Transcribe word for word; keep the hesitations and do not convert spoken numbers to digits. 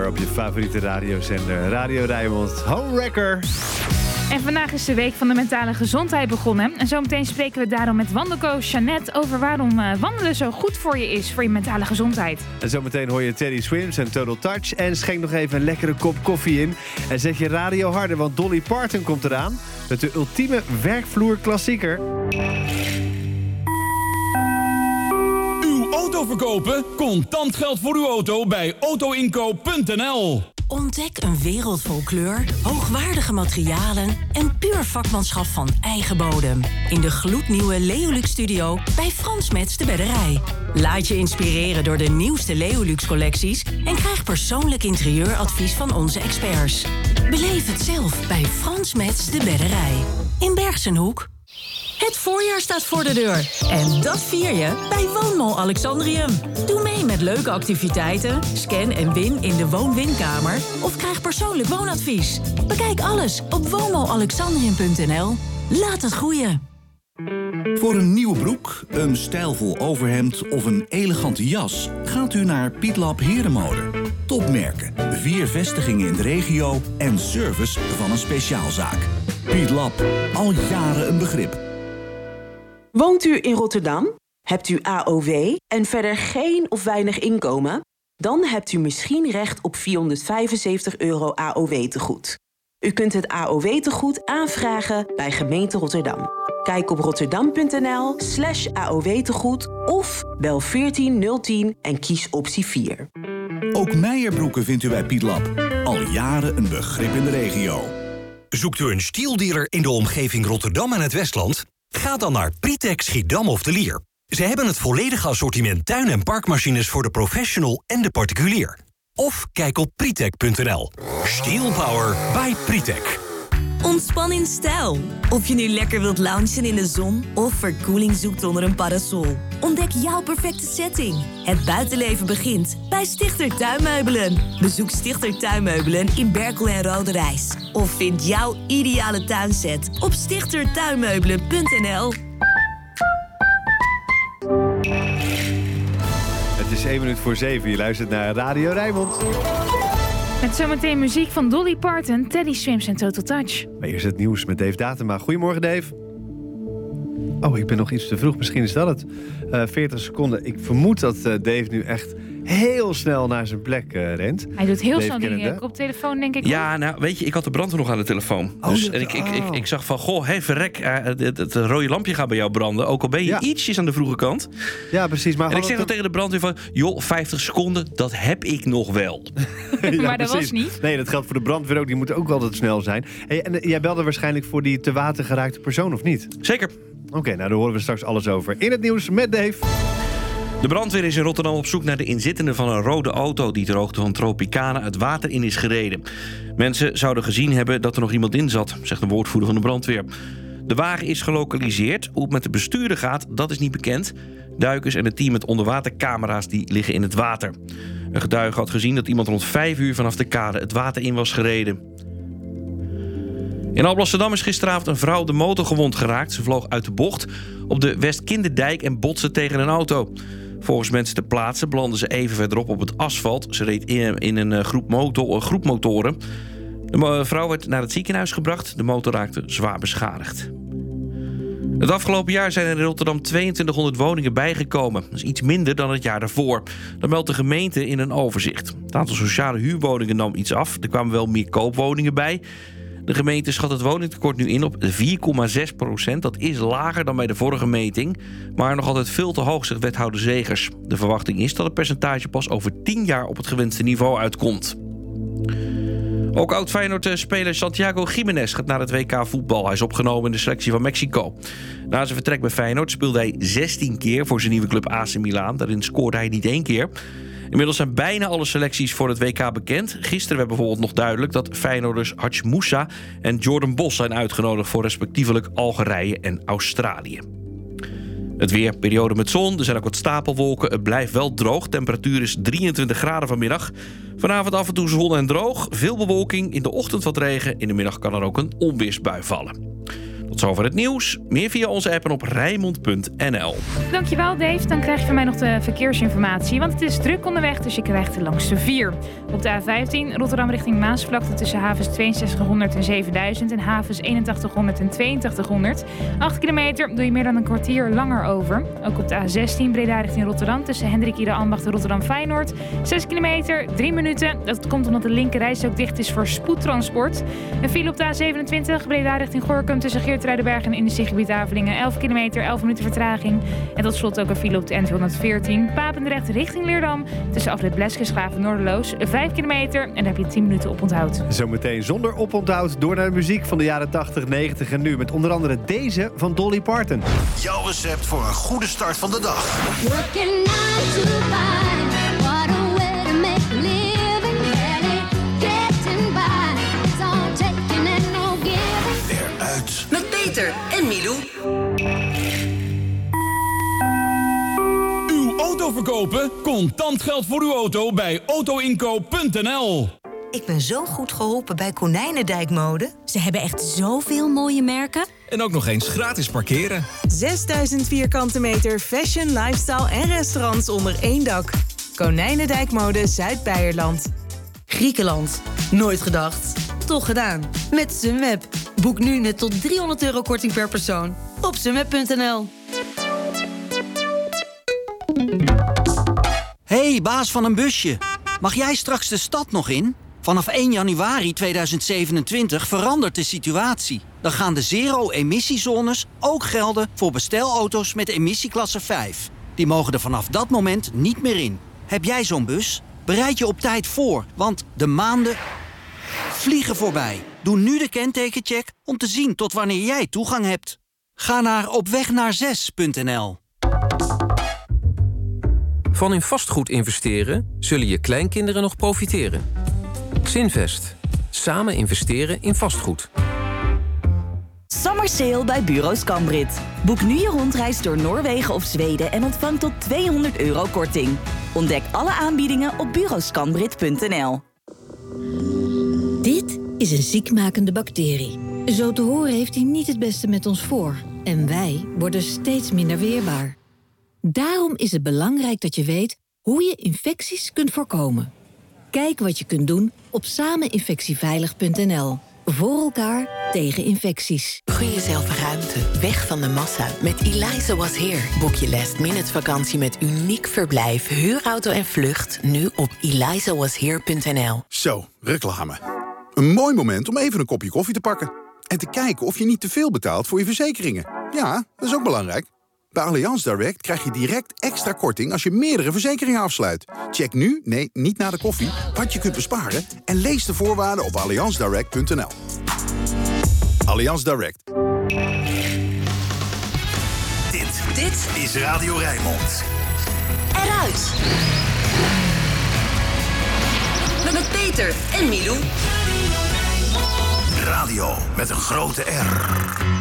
op je favoriete radiozender. Radio Rijnmond, Homewrecker. En vandaag is de week van de mentale gezondheid begonnen. En zometeen spreken we daarom met wandelcoach Jeannette over waarom uh, wandelen zo goed voor je is, voor je mentale gezondheid. En zometeen hoor je Teddy Swims en Total Touch. En schenk nog even een lekkere kop koffie in. En zet je radio harder, want Dolly Parton komt eraan met de ultieme werkvloer klassieker. Uw auto verkopen? Contant geld voor uw auto bij auto inkoop punt n l. Ontdek een wereld vol kleur, hoogwaardige materialen en puur vakmanschap van eigen bodem. In de gloednieuwe Leolux Studio bij Frans Metz de Bedderij. Laat je inspireren door de nieuwste Leolux collecties en krijg persoonlijk interieuradvies van onze experts. Beleef het zelf bij Frans Metz de Bedderij. In Bergsenhoek. Het voorjaar staat voor de deur. En dat vier je bij Woonmall Alexandrium. Doe mee met leuke activiteiten, scan en win in de woon-winkamer of krijg persoonlijk woonadvies. Bekijk alles op woonmall alexandrium punt n l. Laat het groeien. Voor een nieuwe broek, een stijlvol overhemd of een elegante jas gaat u naar Pietlab Herenmode. Topmerken, vier vestigingen in de regio en service van een speciaalzaak. Pietlab, al jaren een begrip. Woont u in Rotterdam? Hebt u A O W en verder geen of weinig inkomen? Dan hebt u misschien recht op vierhonderdvijfenzeventig euro A O W-tegoed. U kunt het A O W-tegoed aanvragen bij gemeente Rotterdam. Kijk op rotterdam punt n l slash A O W-tegoed of bel veertien nul tien en kies optie vier. Ook Meijerbroeken vindt u bij Pietlab. Al jaren een begrip in de regio. Zoekt u een stieldealer in de omgeving Rotterdam en het Westland? Ga dan naar Pritec Schiedam of de Lier. Ze hebben het volledige assortiment tuin- en parkmachines voor de professional en de particulier. Of kijk op pritec punt n l. Steel Power by Pritec. Ontspan in stijl. Of je nu lekker wilt loungen in de zon of verkoeling zoekt onder een parasol. Ontdek jouw perfecte setting. Het buitenleven begint bij Stichter Tuinmeubelen. Bezoek Stichter Tuinmeubelen in Berkel en Roderijs. Of vind jouw ideale tuinset op stichter tuinmeubelen punt n l. Het is één minuut voor zeven. Je luistert naar Radio Rijnmond. Met zometeen muziek van Dolly Parton, Teddy Swims en Total Touch. Maar eerst het nieuws met Dave Datema. Goedemorgen, Dave. Oh, ik ben nog iets te vroeg. Misschien is dat het. Uh, veertig seconden. Ik vermoed dat uh, Dave nu echt heel snel naar zijn plek uh, rent. Hij doet heel Dave snel die kennende. uh, koptelefoon, denk ik. Ja, nou, weet je, ik had de brandweer nog aan de telefoon. Oh, dus dat- en ik, ik, ik, oh. ik zag van, goh, hé, verrek, uh, het, het rode lampje gaat bij jou branden. Ook al ben je Ja. ietsjes aan de vroege kant. Ja, precies. Maar En ik zeg dan dat... tegen de brandweer van, joh, vijftig seconden, dat heb ik nog wel. Ja, Maar dat was precies. niet. Nee, dat geldt voor de brandweer ook. Die moeten ook altijd snel zijn. Hey, en uh, jij belde waarschijnlijk voor die te water geraakte persoon, of niet? Zeker. Oké, okay, nou daar horen we straks alles over. In het nieuws met Dave. De brandweer is in Rotterdam op zoek naar de inzittenden van een rode auto die ter hoogte van Tropicana het water in is gereden. Mensen zouden gezien hebben dat er nog iemand in zat, zegt een woordvoerder van de brandweer. De wagen is gelokaliseerd. Hoe het met de bestuurder gaat, dat is niet bekend. Duikers en het team met onderwatercamera's die liggen in het water. Een getuige had gezien dat iemand rond vijf uur vanaf de kade het water in was gereden. In Alblasserdam is gisteravond een vrouw op de motor gewond geraakt. Ze vloog uit de bocht op de Westkinderdijk en botste tegen een auto. Volgens mensen ter plaatse belandde ze even verderop op het asfalt. Ze reed in, in een, groep motor, een groep motoren. De vrouw werd naar het ziekenhuis gebracht. De motor raakte zwaar beschadigd. Het afgelopen jaar zijn er in Rotterdam tweeëntwintighonderd woningen bijgekomen. Dat is iets minder dan het jaar daarvoor. Dat meldt de gemeente in een overzicht. Het aantal sociale huurwoningen nam iets af. Er kwamen wel meer koopwoningen bij. De gemeente schat het woningtekort nu in op vier komma zes procent. Dat is lager dan bij de vorige meting. Maar nog altijd veel te hoog, zegt wethouder Zegers. De verwachting is dat het percentage pas over tien jaar op het gewenste niveau uitkomt. Ook oud-Feyenoord-speler Santiago Giménez gaat naar het W K voetbal. Hij is opgenomen in de selectie van Mexico. Na zijn vertrek bij Feyenoord speelde hij zestien keer voor zijn nieuwe club A C Milan. Daarin scoorde hij niet één keer. Inmiddels zijn bijna alle selecties voor het W K bekend. Gisteren werd bijvoorbeeld nog duidelijk dat Feyenoorders Hadj Moussa en Jordan Bos zijn uitgenodigd voor respectievelijk Algerije en Australië. Het weer, periode met zon, er zijn ook wat stapelwolken. Het blijft wel droog, temperatuur is drieëntwintig graden vanmiddag. Vanavond af en toe zon en droog, veel bewolking, in de ochtend wat regen. In de middag kan er ook een onweersbui vallen. Tot Tot zover het nieuws. Meer via onze app en op Rijnmond punt n l. Dankjewel Dave. Dan krijg je van mij nog de verkeersinformatie. Want het is druk onderweg, dus je krijgt de langste vier. Op de A vijftien Rotterdam richting Maasvlakte tussen havens tweeënzestighonderd en zevenduizend... en havens eenentachtighonderd en tweeëntachtighonderd. acht kilometer doe je meer dan een kwartier langer over. Ook op de A zestien Breda richting Rotterdam tussen Hendrik Ieder Ambacht en Rotterdam Feyenoord. zes kilometer, drie minuten. Dat komt omdat de linkerreis ook dicht is voor spoedtransport. Een file op de A zevenentwintig Breda richting Gorinchem tussen Geertruidenberg en industriegebied Avelingen. elf kilometer, elf minuten vertraging. En tot slot ook een file op de N tweehonderdveertien Papendrecht richting Leerdam tussen afrit Bleskensgraaf Noorderloos. vijf kilometer en daar heb je tien minuten op onthoud. Zometeen zonder oponthoud door naar de muziek van de jaren tachtig, negentig en nu. Met onder andere deze van Dolly Parton. Jouw recept voor een goede start van de dag. Eruit. Met Peter en Milou. Uw auto verkopen? Contant geld voor uw auto bij auto inkoop punt n l. Ik ben zo goed geholpen bij Konijnendijkmode. Ze hebben echt zoveel mooie merken. En ook nog eens gratis parkeren. zesduizend vierkante meter fashion, lifestyle en restaurants onder één dak. Konijnendijkmode Zuid-Beierland. Griekenland. Nooit gedacht. Toch gedaan. Met Sunweb. Boek nu met tot driehonderd euro korting per persoon. Op sunweb punt n l. Hey, baas van een busje. Mag jij straks de stad nog in? Vanaf één januari tweeduizend zevenentwintig verandert de situatie. Dan gaan de zero-emissiezones ook gelden voor bestelauto's met emissieklasse vijf. Die mogen er vanaf dat moment niet meer in. Heb jij zo'n bus? Bereid je op tijd voor, want de maanden vliegen voorbij. Doe nu de kentekencheck om te zien tot wanneer jij toegang hebt. Ga naar opwegnaarzes punt n l. Van in vastgoed investeren zullen je kleinkinderen nog profiteren. Zinvest. Samen investeren in vastgoed. Summer Sale bij Bureau Scambrit. Boek nu je rondreis door Noorwegen of Zweden en ontvang tot tweehonderd euro korting. Ontdek alle aanbiedingen op bureau scambrit punt n l. Dit is een ziekmakende bacterie. Zo te horen heeft hij niet het beste met ons voor. En wij worden steeds minder weerbaar. Daarom is het belangrijk dat je weet hoe je infecties kunt voorkomen. Kijk wat je kunt doen op sameninfectieveilig punt n l. Voor elkaar tegen infecties. Gun jezelf ruimte, weg van de massa. Met Eliza Was Here. Boek je last minute vakantie met uniek verblijf, huurauto en vlucht nu op eliza was here punt n l. Zo, reclame. Een mooi moment om even een kopje koffie te pakken. En te kijken of je niet te veel betaalt voor je verzekeringen. Ja, dat is ook belangrijk. Bij Allianz Direct krijg je direct extra korting als je meerdere verzekeringen afsluit. Check nu, nee, niet na de koffie, wat je kunt besparen en lees de voorwaarden op allianz direct punt n l. Allianz Direct. Dit, dit is Radio Rijnmond. Eruit. Met Peter en Milou. Radio met een grote R.